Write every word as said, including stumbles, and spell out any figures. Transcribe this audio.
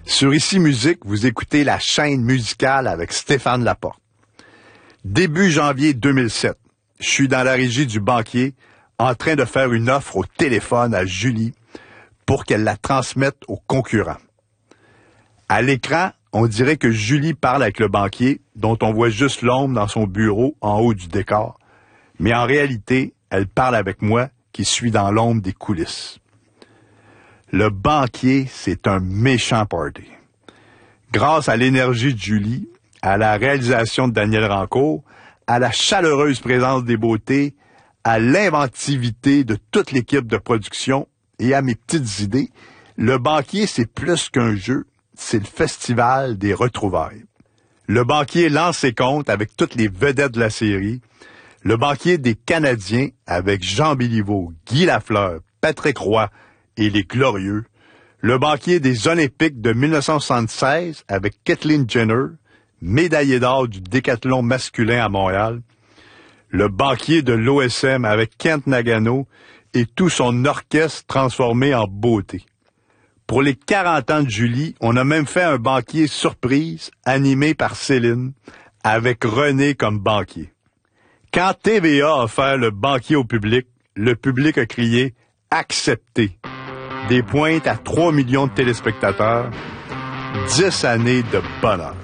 Sur Ici Musique, vous écoutez la chaîne musicale avec Stéphane Laporte. Début janvier deux mille sept, je suis dans la régie du banquier en train de faire une offre au téléphone à Julie pour qu'elle la transmette aux concurrents. À l'écran, on dirait que Julie parle avec le banquier dont on voit juste l'ombre dans son bureau en haut du décor. Mais en réalité, elle parle avec moi qui suis dans l'ombre des coulisses. Le banquier, c'est un méchant party. Grâce à l'énergie de Julie, à la réalisation de Daniel Rancourt, à la chaleureuse présence des beautés, à l'inventivité de toute l'équipe de production et à mes petites idées, le banquier, c'est plus qu'un jeu, c'est le festival des retrouvailles. Le banquier lance ses comptes avec toutes les vedettes de la série. Le banquier des Canadiens avec Jean Béliveau, Guy Lafleur, Patrick Roy et les Glorieux. Le banquier des Olympiques de mille neuf cent soixante-seize avec Kathleen Jenner, médaillée d'or du décathlon masculin à Montréal. Le banquier de l'O S M avec Kent Nagano et tout son orchestre transformé en beauté. Pour les quarante ans de Julie, on a même fait un banquier surprise animé par Céline avec René comme banquier. Quand T V A a offert le banquier au public, le public a crié « Accepté ». Des pointes à trois millions de téléspectateurs, dix années de bonheur.